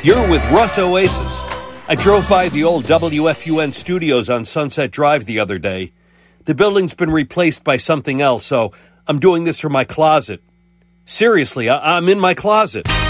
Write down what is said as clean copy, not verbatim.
You're with Russ Oasis. I drove by the old WFUN studios on Sunset Drive the other day. The building's been replaced by something else, so I'm doing this from my closet. Seriously, I'm in my closet.